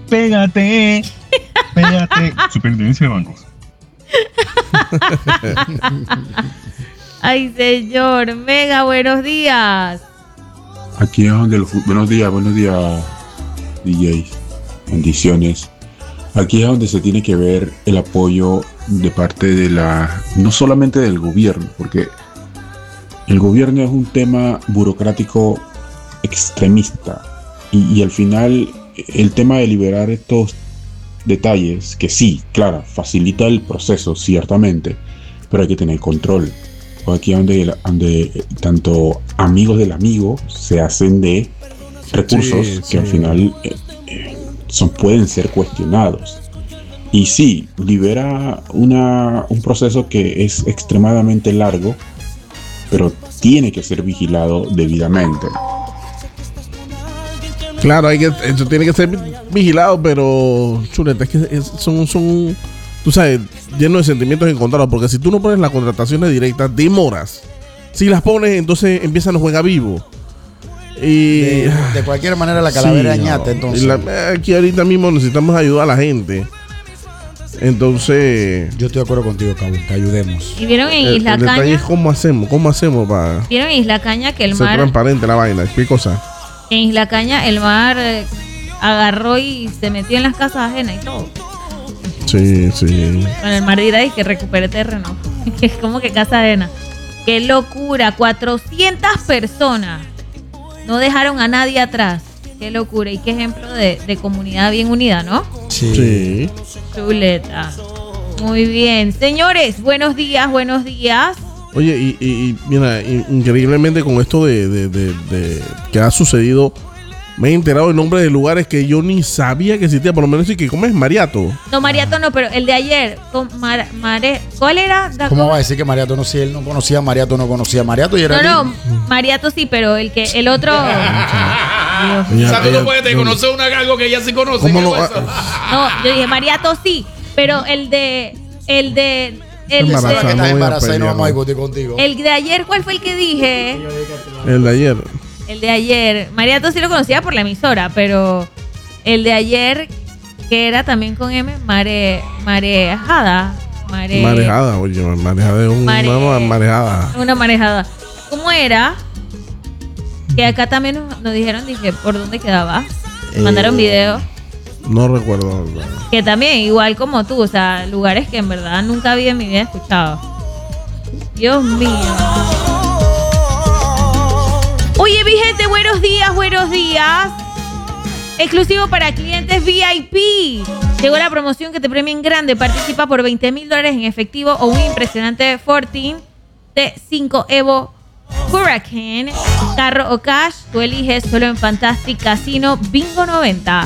Pégate. Superintendencia de bancos. Ay, señor. Mega, buenos días. Aquí es donde buenos días, DJs. Bendiciones. Aquí es donde se tiene que ver el apoyo de parte de no solamente del gobierno, porque el gobierno es un tema burocrático extremista y al final el tema de liberar estos detalles, que sí, claro, facilita el proceso ciertamente, pero hay que tener control. Aquí es donde tanto amigos del amigo se hacen de recursos que al final pueden ser cuestionados. Y sí, libera un proceso que es extremadamente largo, pero tiene que ser vigilado debidamente. Claro, eso tiene que ser vigilado, pero chuleta, es que son tú sabes, lleno de sentimientos encontrados, porque si tú no pones las contrataciones directas, demoras. Si las pones, entonces empiezan a jugar vivo. Y de cualquier manera la calavera añata, entonces. Aquí ahorita mismo necesitamos ayudar a la gente. Entonces, yo estoy de acuerdo contigo, cabrón, que ayudemos. ¿Y vieron en Isla el Caña? detalle es cómo hacemos para ¿Vieron en Isla Caña que el ser mar transparente la vaina? ¿Qué cosa? En Isla Caña el mar agarró y se metió en las casas ajenas y todo? Sí. Con el mar dirá y que recupere terreno. Es como que casa arena. ¡Qué locura! 400 personas. No dejaron a nadie atrás. ¡Qué locura! Y qué ejemplo de comunidad bien unida, ¿no? Sí. Chuleta. Muy bien. Señores, buenos días. Oye, y mira, increíblemente con esto de que ha sucedido, me he enterado de nombres de lugares que yo ni sabía que existía. Por lo menos sí que, ¿cómo es? Mariato. No, Mariato no, pero el de ayer. ¿Cuál era? ¿Cómo va a decir que Mariato no? Si él no conocía a Mariato, y era No, Mariato sí, pero el otro. O sea, tú no puedes conocer algo que ella sí conoce. ¿Cómo no? No, yo dije Mariato sí, pero el de ayer, ¿cuál fue el que dije? El de ayer. El de ayer. Mariato sí lo conocía por la emisora, pero el de ayer, que era también con M, marejada. Marejada, oye, marejada es una marejada. Una marejada. ¿Cómo era? Que acá también nos dijeron, dije, ¿por dónde quedaba? Mandaron video. No recuerdo. Que también, igual como tú, o sea, lugares que en verdad nunca había en mi vida escuchado. Dios mío. Oye, mi gente, buenos días. Exclusivo para clientes VIP. Llegó la promoción que te premia en grande. Participa por $20,000 en efectivo o un impresionante 14 T5 Evo Hurricane, carro o cash. Tú eliges solo en Fantastic Casino Bingo 90.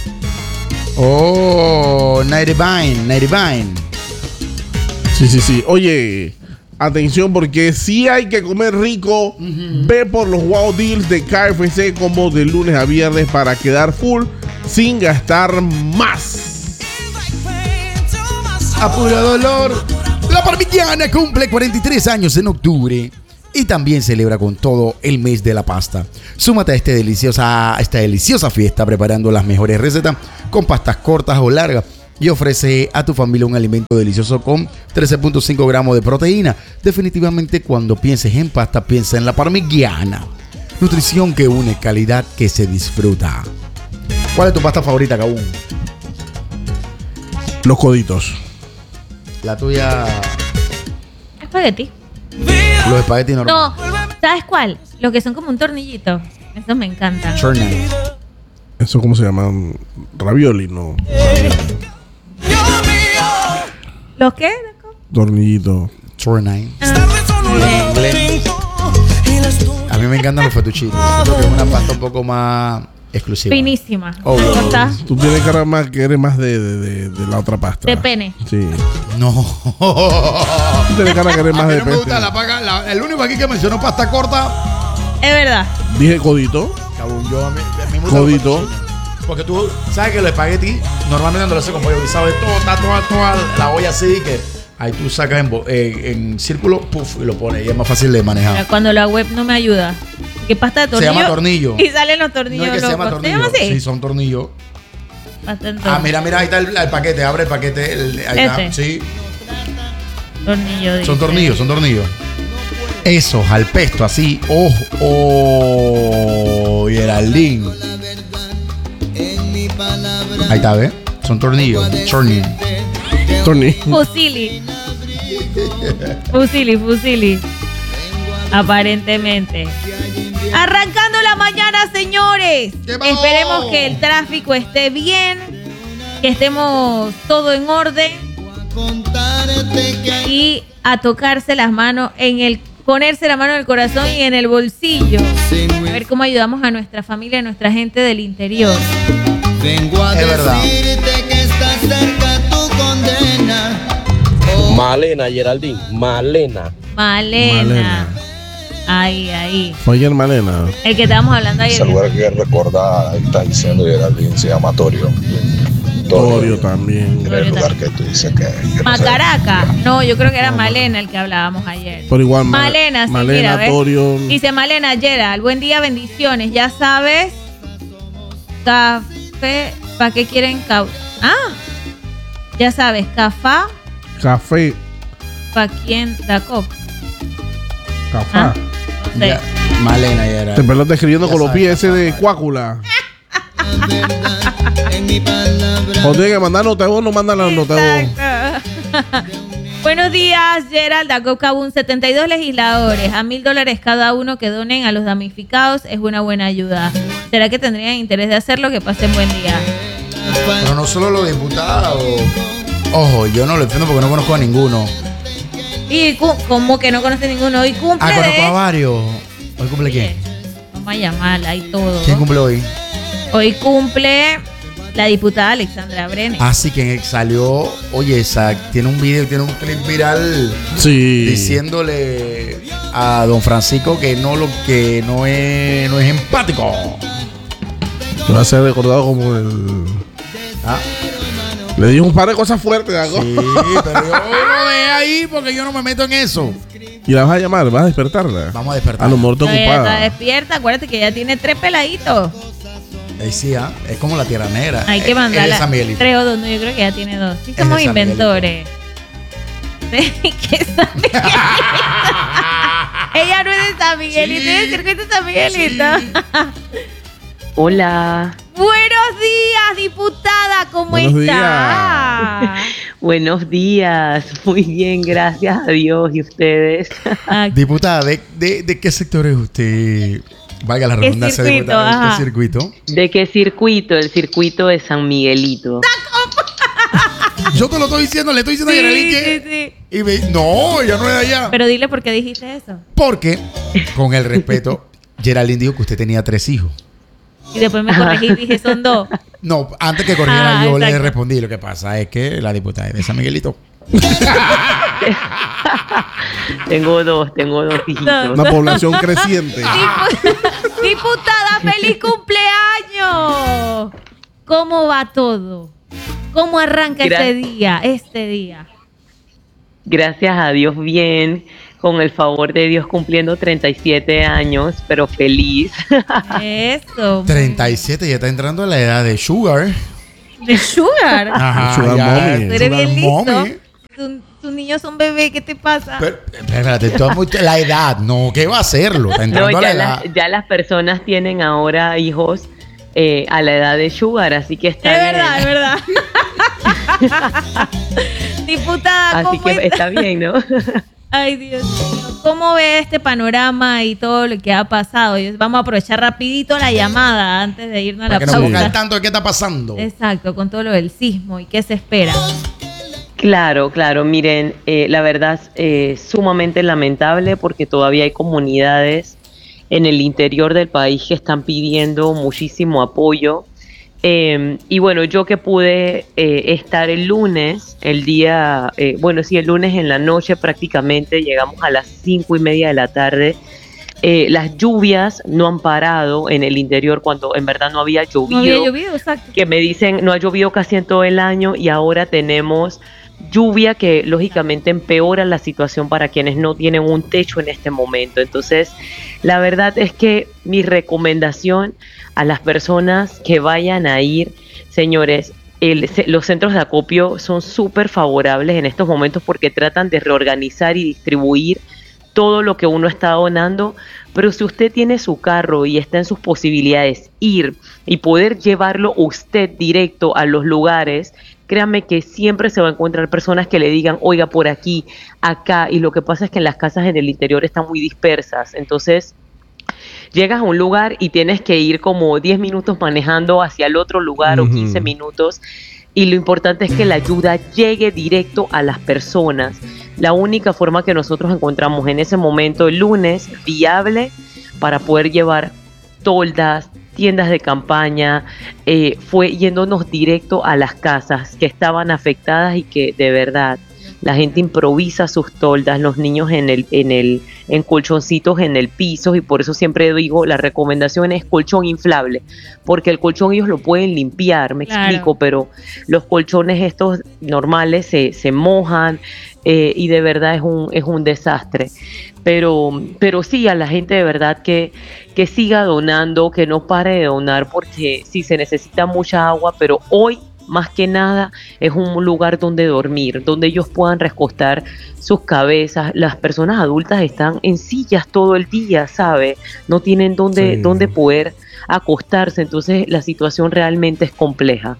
Oh, 99. Sí. Oye, atención, porque si hay que comer rico. Ve por los wow deals de KFC como de lunes a viernes para quedar full sin gastar más. A puro dolor, la Parmigiana cumple 43 años en octubre y también celebra con todo el mes de la pasta. Súmate a esta deliciosa fiesta preparando las mejores recetas con pastas cortas o largas y ofrece a tu familia un alimento delicioso con 13.5 gramos de proteína. Definitivamente, cuando pienses en pasta, piensa en la Parmigiana. Nutrición que une, calidad que se disfruta. ¿Cuál es tu pasta favorita, Kabum? Los coditos. La tuya. Espagueti. Los espaguetis normales. No, ¿sabes cuál? Los que son como un tornillito. Esos me encantan. Chornay. ¿Eso cómo se llaman? Ravioli, no. ¿Los qué? Tornillito. Chornay. A mí me encantan los fettuccini. Creo que es una pasta un poco más exclusiva. Finísima. Oh, ¿Cómo está? Tú tienes cara más que eres más de la otra pasta. De pene. Sí. No. Tú tienes cara que eres más de no me pene. gusta el único aquí que mencionó pasta corta. Es verdad. Dije codito. Cabrón, yo a mí me gusta Codito. los fettuccini. Porque tú sabes que los espaguetis normalmente cuando lo haces con pollo guisado es toda la olla así que ahí tú sacas en círculo, puff, y lo pones y es más fácil de manejar. Mira, cuando la web no me ayuda. ¿Qué pasta de tornillo? Se llama tornillo. Y salen los tornillos. No es que se llama locos. tornillo. ¿Se llama así? Sí, son tornillos. Bastante. Mira, ahí está el paquete. Abre el paquete. Ahí está. Sí. Tornillo. Son tornillos. Esos al pesto, así. Geraldine. Ahí está, ¿ves? Son tornillos. Fusili. Aparentemente. Arrancando la mañana, señores. Esperemos que el tráfico esté bien, que estemos todo en orden y a tocarse las manos ponerse la mano en el corazón y en el bolsillo. A ver cómo ayudamos a nuestra familia, a nuestra gente del interior. Vengo a decirte que está cerca tu condena. Malena, Geraldine. Malena. Ahí. Fue ayer Malena. El que estábamos hablando ayer. Ese lugar que recordar, ahí está diciendo Geraldine, se llama Torio. Torio también. Era el lugar que tú dices que Macaraca. No, yo creo que era Malena el que hablábamos ayer. Pero igual Malena, sí, Malena, mira, Torio. Dice Malena, Gerald, buen día, bendiciones. Ya sabes, café, ¿para qué quieren ya sabes, Café. ¿para quién da coca? Café. No sé. Ya, Malena ya era. Te está escribiendo con los pies ese de cuácula. O tiene que mandar nota de voz, no mandan la nota de voz. Buenos días, Gerald. Acabun 72 legisladores a $1,000 cada uno que donen a los damnificados es una buena ayuda. ¿Será que tendrían interés de hacerlo? Que pasen buen día. Pero no solo los diputados. Ojo, yo no lo entiendo porque no conozco a ninguno. ¿Y cómo que no conoce ninguno? Hoy cumple. Conozco a varios. ¿Hoy cumple quién? Vamos a llamarla y todo. ¿Quién cumple hoy? Hoy cumple la diputada Alexandra Brenes. Sí, que salió. Oye, tiene un video, tiene un clip viral. Sí. Diciéndole a don Francisco que no es empático. Va a ser recordado como el. Le dijo un par de cosas fuertes. Sí, pero yo lo dejé ahí porque yo no me meto en eso. Y la vas a llamar, vas a despertarla. Vamos a despertar. A lo mejor está Ella ocupada. está despierta, acuérdate que ya tiene 3 peladitos. Sí, es como la tierra negra. Hay que mandarla. San Miguelito. 3 o 2, no, yo creo que ya tiene 2. Sí, Es somos de San inventores. ¿Qué San Miguelito? Ella no es de San Miguelito, Sí. es del circuito de San Miguelito. Hola. Buenos días, diputada, ¿cómo Buenos está? Buenos días. Muy bien, gracias a Dios. ¿Y ustedes? Diputada, ¿de qué sector es usted? Valga la ¿Qué redundancia, circuito? diputada. ¿De Ajá. qué circuito? ¿De qué circuito? El circuito de San Miguelito. Yo te lo estoy diciendo, le estoy diciendo a Geraldine que... Sí. Y no, ella no es de allá. Pero dile por qué dijiste eso. Porque, con el respeto, Geraldine dijo que usted tenía 3 hijos. Y después me corregí y dije, son 2. No, antes que corriera yo le exacto. respondí. Lo que pasa es que la diputada es de San Miguelito. Tengo dos hijitos. Una población creciente. Diputada, feliz cumpleaños. ¿Cómo va todo? ¿Cómo arranca este día? Gracias a Dios, bien. Con el favor de Dios, cumpliendo 37 años, pero feliz. Eso. 37, ya está entrando a la edad de Sugar. ¿De Sugar? Ajá, Sugar ya, mommy. Tú eres bien listo. mommy. Tus niños son bebés, ¿qué te pasa? Pero, espérate, la edad, no, ¿qué va a hacerlo? Está entrando No, a la edad. ya las personas tienen ahora hijos a la edad de Sugar, así que está Es bien. verdad, es verdad. Diputada, Así ¿cómo que está? está bien, ¿no? Ay, Dios mío. ¿Cómo ve este panorama y todo lo que ha pasado? Vamos a aprovechar rapidito la llamada antes de irnos a Para la que nos ponga al pausa. tanto de qué está pasando. Exacto, con todo lo del sismo y qué se espera. Claro, miren, la verdad es sumamente lamentable porque todavía hay comunidades en el interior del país que están pidiendo muchísimo apoyo. Y bueno, yo que pude estar el lunes, el lunes en la noche prácticamente, llegamos a las 5:30 de la tarde. Las lluvias no han parado en el interior cuando en verdad no había llovido. No había llovido, exacto. Que me dicen no ha llovido casi en todo el año y ahora tenemos lluvia que lógicamente empeora la situación para quienes no tienen un techo en este momento. Entonces, la verdad es que mi recomendación a las personas que vayan a ir, señores, los centros de acopio son súper favorables en estos momentos porque tratan de reorganizar y distribuir todo lo que uno está donando, pero si usted tiene su carro y está en sus posibilidades ir y poder llevarlo usted directo a los lugares, créanme que siempre se va a encontrar personas que le digan, oiga, por aquí, acá, y lo que pasa es que las casas en el interior están muy dispersas, entonces llegas a un lugar y tienes que ir como 10 minutos manejando hacia el otro lugar o 15 minutos, y lo importante es que la ayuda llegue directo a las personas. La única forma que nosotros encontramos en ese momento, el lunes, viable para poder llevar toldas, tiendas de campaña, fue yéndonos directo a las casas que estaban afectadas y que de verdad la gente improvisa sus toldas, los niños en colchoncitos en el piso, y por eso siempre digo, la recomendación es colchón inflable, porque el colchón ellos lo pueden limpiar, me explico, pero los colchones estos normales se mojan, y de verdad es un desastre. Pero sí, a la gente de verdad que siga donando, que no pare de donar, porque sí se necesita mucha agua, pero hoy más que nada es un lugar donde dormir, donde ellos puedan recostar sus cabezas. Las personas adultas están en sillas todo el día, ¿sabe? No tienen donde poder acostarse, entonces la situación realmente es compleja.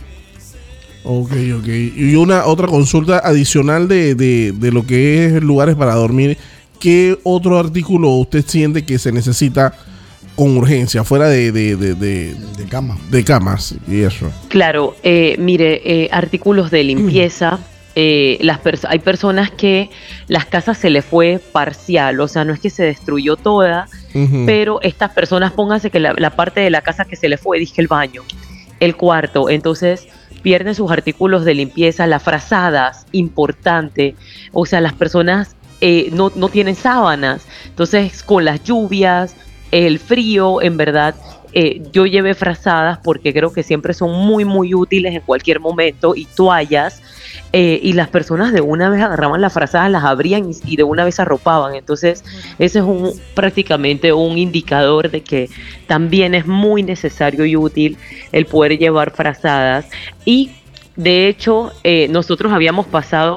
Ok. Y otra consulta adicional de lo que es lugares para dormir. ¿Qué otro artículo usted siente que se necesita con urgencia, fuera de camas y eso? Claro, mire, artículos de limpieza. Hay personas que las casas se les fue parcial, o sea, no es que se destruyó toda, pero estas personas, pónganse que la parte de la casa que se les fue, dije el baño, el cuarto, entonces pierden sus artículos de limpieza, las frazadas, importante, o sea, las personas no tienen sábanas, entonces con las lluvias, el frío, en verdad, yo llevé frazadas porque creo que siempre son muy, muy útiles en cualquier momento, y toallas, y las personas de una vez agarraban las frazadas, las abrían y de una vez arropaban. Entonces, ese es prácticamente un indicador de que también es muy necesario y útil el poder llevar frazadas. Y, de hecho, nosotros habíamos pasado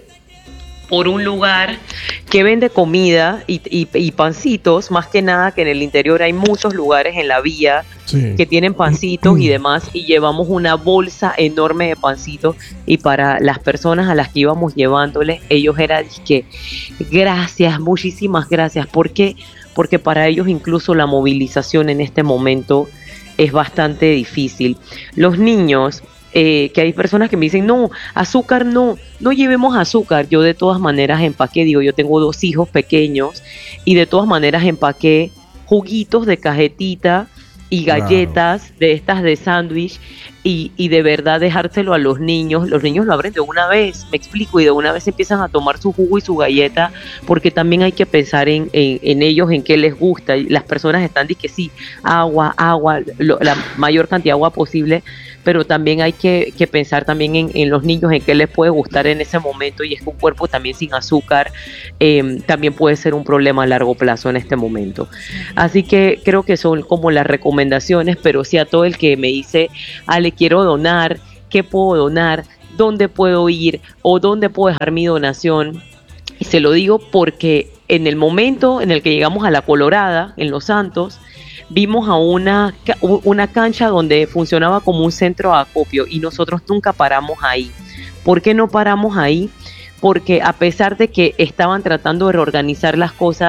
por un lugar que vende comida y pancitos, más que nada que en el interior hay muchos lugares en la vía que tienen pancitos y demás, y llevamos una bolsa enorme de pancitos, y para las personas a las que íbamos llevándoles, ellos eran que gracias, muchísimas gracias. ¿Por qué? Porque para ellos incluso la movilización en este momento es bastante difícil. Los niños, que hay personas que me dicen, no, azúcar no llevemos azúcar. Yo de todas maneras empaqué, yo tengo 2 hijos pequeños, y de todas maneras empaqué juguitos de cajetita y galletas de estas de sándwich, y de verdad dejárselo a los niños lo abren de una vez, me explico, y de una vez empiezan a tomar su jugo y su galleta, porque también hay que pensar en ellos, en qué les gusta. Y las personas están diciendo que sí, agua, la mayor cantidad de agua posible, pero también hay que pensar también en los niños, en qué les puede gustar en ese momento, y es que un cuerpo también sin azúcar también puede ser un problema a largo plazo en este momento. Así que creo que son como las recomendaciones, pero sí a todo el que me dice, Ale, quiero donar, ¿qué puedo donar? ¿Dónde puedo ir? ¿O dónde puedo dejar mi donación? Y se lo digo porque en el momento en el que llegamos a La Colorada, en Los Santos, vimos a una cancha donde funcionaba como un centro de acopio, y nosotros nunca paramos ahí. ¿Por qué no paramos ahí? Porque a pesar de que estaban tratando de reorganizar las cosas,